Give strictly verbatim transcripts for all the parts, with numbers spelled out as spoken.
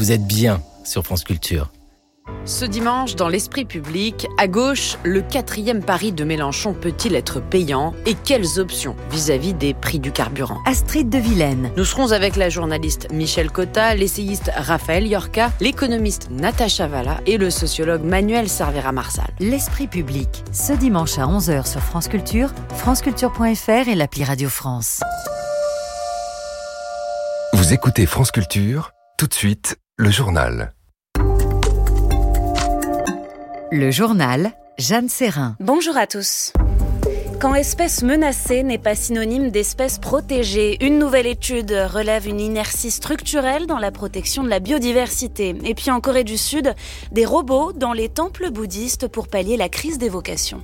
Vous êtes bien sur France Culture. Ce dimanche, dans l'esprit public, à gauche, le quatrième pari de Mélenchon peut-il être payant et quelles options vis-à-vis des prix du carburant? Astrid de Vilaine. Nous serons avec la journaliste Michel Cotta, l'essayiste Raphaël Yorka, l'économiste Natacha Valla et le sociologue Manuel Cervera-Marsal. L'esprit public, ce dimanche à onze heures sur France Culture, franceculture point f r et l'appli Radio France. Vous écoutez France Culture, tout de suite, le journal. Le journal, Jeanne Serrin. Bonjour à tous. Quand espèce menacée n'est pas synonyme d'espèce protégée, une nouvelle étude relève une inertie structurelle dans la protection de la biodiversité. Et puis en Corée du Sud, des robots dans les temples bouddhistes pour pallier la crise des vocations.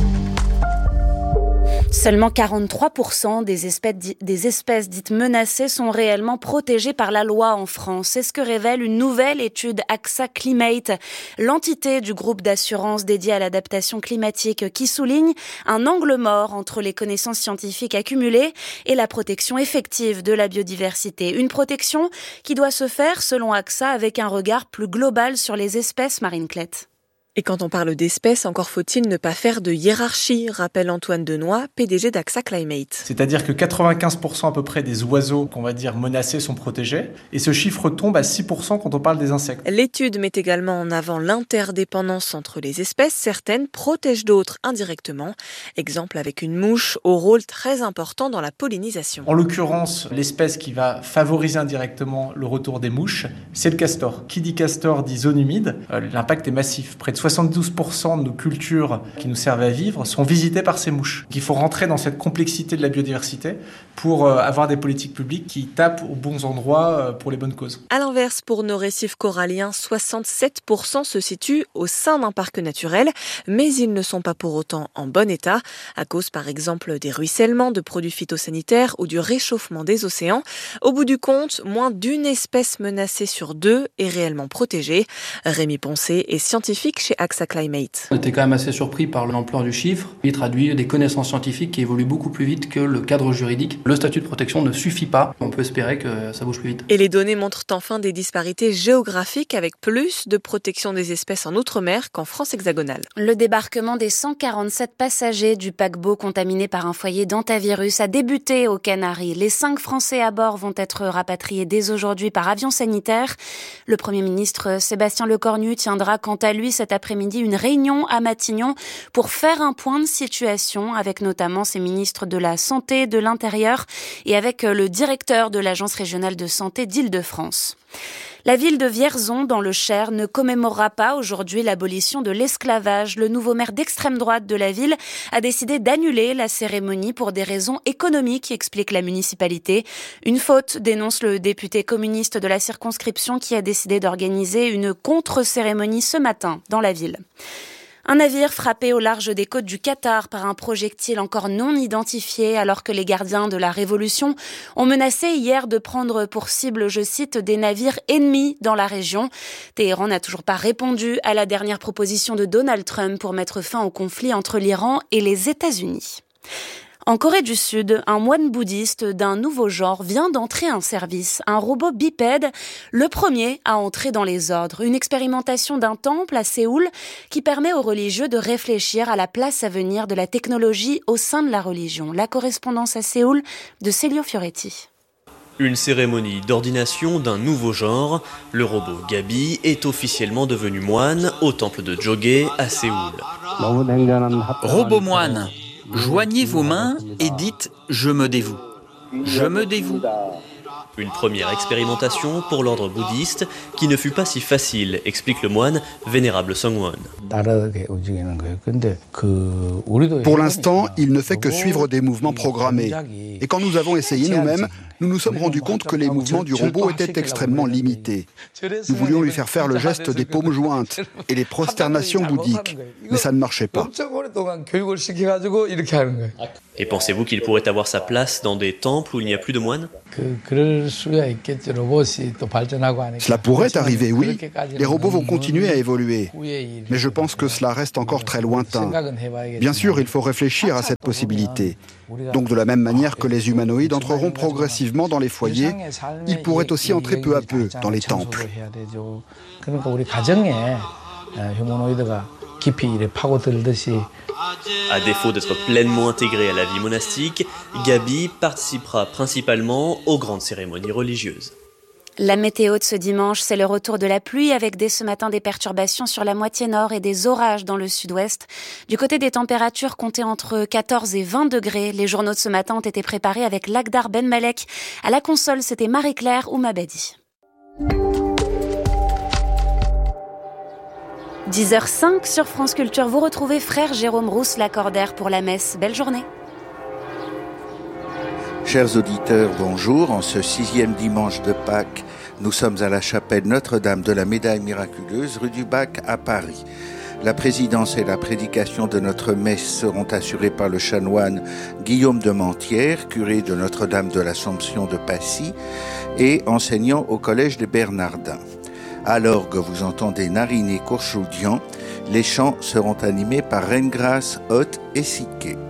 Seulement quarante-trois pour cent des espèces, des espèces dites menacées sont réellement protégées par la loi en France. C'est ce que révèle une nouvelle étude A X A Climate, l'entité du groupe d'assurance dédié à l'adaptation climatique qui souligne un angle mort entre les connaissances scientifiques accumulées et la protection effective de la biodiversité. Une protection qui doit se faire, selon A X A, avec un regard plus global sur les espèces, Marine Clette. Et quand on parle d'espèces, encore faut-il ne pas faire de hiérarchie, rappelle Antoine Denoy, P D G d'A X A Climate. C'est-à-dire que quatre-vingt-quinze pour cent à peu près des oiseaux qu'on va dire menacés sont protégés, et ce chiffre tombe à six pour cent quand on parle des insectes. L'étude met également en avant l'interdépendance entre les espèces, certaines protègent d'autres indirectement. Exemple avec une mouche au rôle très important dans la pollinisation. En l'occurrence, l'espèce qui va favoriser indirectement le retour des mouches, c'est le castor. Qui dit castor dit zone humide, euh, l'impact est massif. Près de soixante-douze pour cent de nos cultures qui nous servent à vivre sont visitées par ces mouches. Il faut rentrer dans cette complexité de la biodiversité pour avoir des politiques publiques qui tapent aux bons endroits pour les bonnes causes. À l'inverse, pour nos récifs coralliens, soixante-sept pour cent se situent au sein d'un parc naturel, mais ils ne sont pas pour autant en bon état, à cause par exemple des ruissellements, de produits phytosanitaires ou du réchauffement des océans. Au bout du compte, moins d'une espèce menacée sur deux est réellement protégée. Rémi Poncé est scientifique chez A X A Climate. On était quand même assez surpris par l'ampleur du chiffre. Il traduit des connaissances scientifiques qui évoluent beaucoup plus vite que le cadre juridique. Le statut de protection ne suffit pas. On peut espérer que ça bouge plus vite. Et les données montrent enfin des disparités géographiques avec plus de protection des espèces en Outre-mer qu'en France hexagonale. Le débarquement des cent quarante-sept passagers du paquebot contaminé par un foyer d'hantavirus a débuté aux Canaries. Les cinq Français à bord vont être rapatriés dès aujourd'hui par avion sanitaire. Le Premier ministre Sébastien Lecornu tiendra quant à lui cet après-midi une réunion à Matignon pour faire un point de situation avec notamment ses ministres de la Santé, de l'Intérieur et avec le directeur de l'Agence régionale de santé d'Île-de-France. La ville de Vierzon, dans le Cher, ne commémorera pas aujourd'hui l'abolition de l'esclavage. Le nouveau maire d'extrême droite de la ville a décidé d'annuler la cérémonie pour des raisons économiques, explique la municipalité. Une faute, dénonce le député communiste de la circonscription qui a décidé d'organiser une contre-cérémonie ce matin dans la ville. Un navire frappé au large des côtes du Qatar par un projectile encore non identifié alors que les gardiens de la Révolution ont menacé hier de prendre pour cible, je cite, des navires ennemis dans la région. Téhéran n'a toujours pas répondu à la dernière proposition de Donald Trump pour mettre fin au conflit entre l'Iran et les États-Unis. En Corée du Sud, un moine bouddhiste d'un nouveau genre vient d'entrer en service, un robot bipède, le premier à entrer dans les ordres. Une expérimentation d'un temple à Séoul qui permet aux religieux de réfléchir à la place à venir de la technologie au sein de la religion. La correspondance à Séoul de Célio Fioretti. Une cérémonie d'ordination d'un nouveau genre. Le robot Gabi est officiellement devenu moine au temple de Jogye à Séoul. Robot moine. Joignez vos mains et dites « Je me dévoue ». Je me dévoue. Une première expérimentation pour l'ordre bouddhiste qui ne fut pas si facile, explique le moine vénérable Sungwon. Pour l'instant, il ne fait que suivre des mouvements programmés. Et quand nous avons essayé nous-mêmes, nous nous sommes rendus compte que les mouvements du robot étaient extrêmement limités. Nous voulions lui faire faire le geste des paumes jointes et les prosternations bouddhiques, mais ça ne marchait pas. Et pensez-vous qu'il pourrait avoir sa place dans des temples où il n'y a plus de moines ? Cela pourrait arriver, oui. Les robots vont continuer à évoluer. Mais je pense que cela reste encore très lointain. Bien sûr, il faut réfléchir à cette possibilité. Donc de la même manière que les humanoïdes entreront progressivement dans les foyers, ils pourraient aussi entrer peu à peu dans les temples. À défaut d'être pleinement intégré à la vie monastique, Gabi participera principalement aux grandes cérémonies religieuses. La météo de ce dimanche, c'est le retour de la pluie avec dès ce matin des perturbations sur la moitié nord et des orages dans le sud-ouest. Du côté des températures, comptées entre quatorze et vingt degrés. Les journaux de ce matin ont été préparés avec Lagdar Ben Malek. À la console, c'était Marie-Claire Oumabadi. dix heures cinq sur France Culture, vous retrouvez frère Jérôme Rousse-Lacordaire pour la messe. Belle journée. Chers auditeurs, bonjour. En ce sixième dimanche de Pâques, nous sommes à la chapelle Notre-Dame de la Médaille Miraculeuse, rue du Bac à Paris. La présidence et la prédication de notre messe seront assurées par le chanoine Guillaume de Mentières, curé de Notre-Dame de l'Assomption de Passy et enseignant au Collège des Bernardins. À l'orgue, vous entendez Nariné Courchoudian. Les chants seront animés par Reine-Grâce, Haute et Siquet.